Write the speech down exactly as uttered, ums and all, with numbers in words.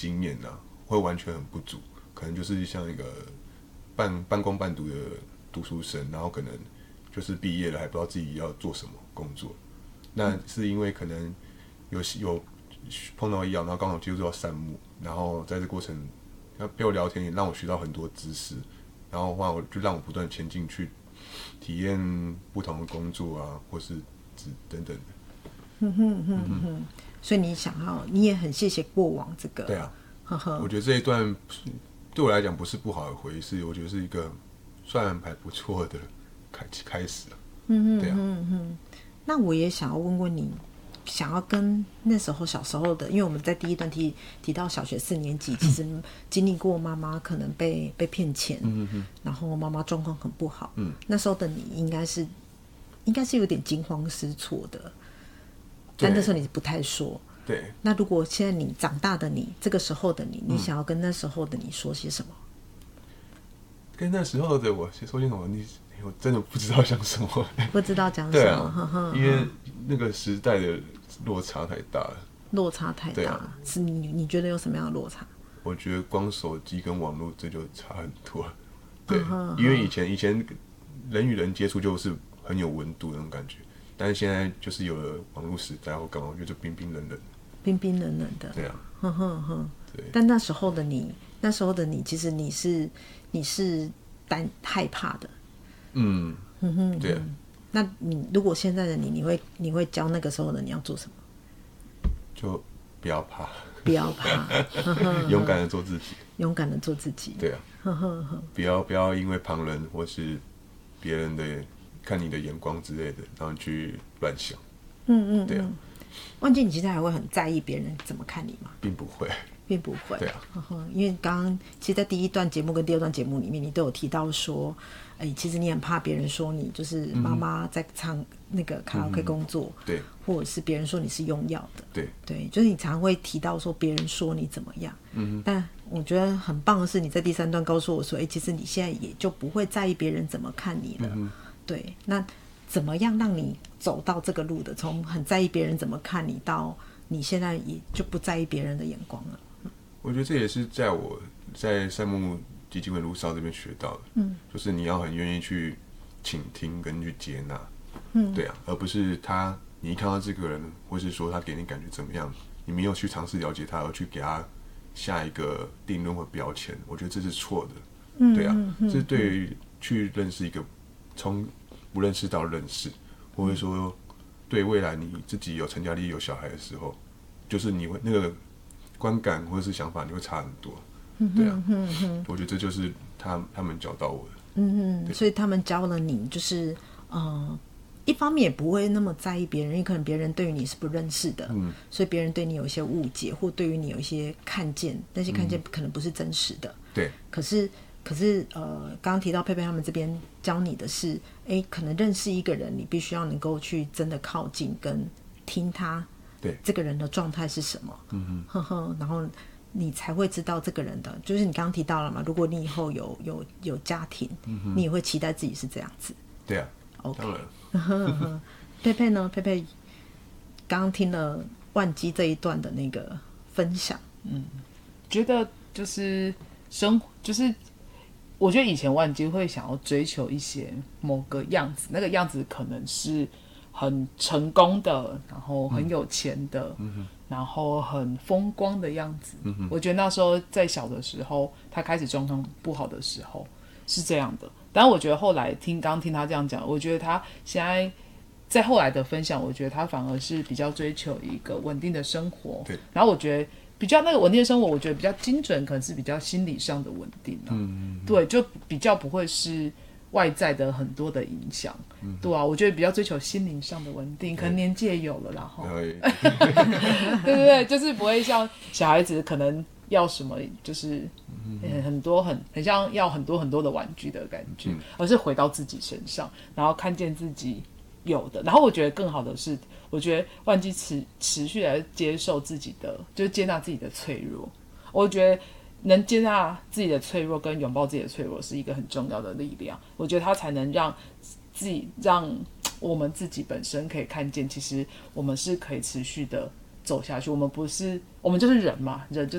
经验啊，会完全很不足，可能就是像一个半半工半读的读书生，然后可能就是毕业了还不知道自己要做什么工作。那是因为可能有有碰到医药，然后刚好接触到善牧，然后在这过程他陪我聊天，也让我学到很多知识，然后话我就让我不断前进去体验不同的工作啊，或是等等的。 嗯哼哼哼哼，所以你想要，你也很谢谢过往这个。 对啊， 呵呵， 我觉得这一段对我来讲不是不好的回忆，是我觉得是一个算还不错的开开始啊。 嗯哼对啊。 嗯哼，那我也想要问问你，想要跟那时候小时候的，因为我们在第一段提提到小学四年级，其实经历过妈妈可能被被骗钱， 嗯哼， 然后妈妈状况很不好， 嗯， 那时候的你应该是应该是有点惊慌失措的，但那时候你不太说。 对。 那如果现在你长大的你，这个时候的你，你想要跟那时候的你说些什么？ 跟那时候的我说些什么？你我真的不知道讲什么， 不知道讲什么。 对啊， 呵呵呵， 因为那个时代的落差太大了。 落差太大， 啊、 是你你觉得有什么样的落差？ 我觉得光手机跟网络这就差很多。对， 呵呵呵， 因为以前以前人与人接触就是很有温度那种感觉，但是现在就是有了网络时代或干嘛，我觉得就冰冰冷冷。 冰冰冷冷的。 对啊。 呵呵呵。 对。 但那时候的你，那时候的你，其实你是你是担害怕的。 嗯。 哼哼。 对啊。 那你如果现在的你，你会你会教那个时候的你要做什么？ 就不要怕。 不要怕。 勇敢的做自己。 勇敢的做自己。 对啊。 呵呵呵。 不要不要因为旁人或是别人的看你的眼光之类的，然后去乱想。 嗯嗯。 对啊。 万金，你其实还会很在意别人怎么看你吗？ 并不会。 并不会。 对啊。 因为刚刚其实在第一段节目跟第二段节目里面，你都有提到说，哎，其实你很怕别人说你就是妈妈在唱那个卡拉 OK 工作， 嗯、对， 或者是别人说你是用药的， 对对，就是你常会提到说别人说你怎么样，嗯，但我觉得很棒的是你在第三段告诉我说，哎，其实你现在也就不会在意别人怎么看你了，嗯、对，那怎么样让你走到这个路的？从很在意别人怎么看你，到你现在也就不在意别人的眼光了。 我觉得这也是在我在善牧基金会卢少这边学到的，嗯，就是你要很愿意去倾听跟去接纳，嗯，对啊，而不是他你一看到这个人，或是说他给你感觉怎么样，你没有去尝试了解他，而去给他下一个定论或标签，我觉得这是错的，嗯，对啊，这是对于去认识一个从不认识到认识，或者说对未来你自己有成家立业有小孩的时候，就是你会那个观感或者是想法你会差很多，对啊，嗯、哼哼我觉得这就是他他们教导我的， 嗯哼，所以他们教了你，就是呃，一方面也不会那么在意别人，因为可能别人对于你是不认识的，嗯，所以别人对你有一些误解，或对于你有一些看见，那些看见可能不是真实的， 对、嗯， 可是可是呃，刚刚提到佩佩他们这边教你的是，哎，可能认识一个人，你必须要能够去真的靠近跟听他。 对这个人的状态是什么？嗯哼，呵呵，然后你才会知道这个人的，就是你刚刚提到了嘛。如果你以后有有有家庭，嗯、你也会期待自己是这样子。 对啊 ，OK。 当然。 佩佩呢？佩佩刚刚听了万基这一段的那个分享， 嗯，觉得就是生就是我觉得以前万基会想要追求一些某个样子，那个样子可能是很成功的，然后很有钱的，嗯、然后很风光的样子，嗯。我觉得那时候在小的时候，他开始状况不好的时候是这样的。但我觉得后来听刚听他这样讲，我觉得他现在在后来的分享，我觉得他反而是比较追求一个稳定的生活。 对。 然后我觉得比较那个稳定的生活，我觉得比较精准，可能是比较心理上的稳定，啊。嗯。对，就比较不会是外在的很多的影响，嗯，对啊，我觉得比较追求心灵上的稳定，可能年纪也有了，然后，对对对，就是不会像小孩子可能要什么，就是、嗯、很多很很像要很多很多的玩具的感觉，嗯，而是回到自己身上，然后看见自己有的，然后我觉得更好的是，我觉得万基持持续来接受自己的，就是接纳自己的脆弱，我觉得。能接纳自己的脆弱跟拥抱自己的脆弱是一个很重要的力量，我觉得它才能让自己让我们自己本身可以看见，其实我们是可以持续的走下去，我们不是我们就是人嘛，人就